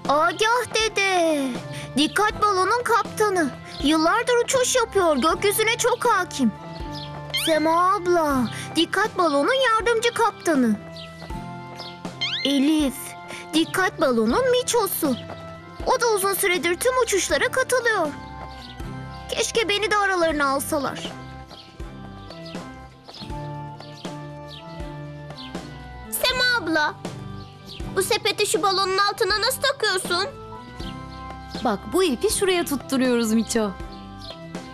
Agah dede. Dikkat balonun kaptanı. Yıllardır uçuş yapıyor. Gökyüzüne çok hakim. Sema abla. Dikkat balonun yardımcı kaptanı. Elif. Dikkat balonun miçosu. O da uzun süredir tüm uçuşlara katılıyor. Keşke beni de aralarına alsalar. Sema abla, bu sepeti şu balonun altına nasıl takıyorsun? Bak bu ipi şuraya tutturuyoruz Miço.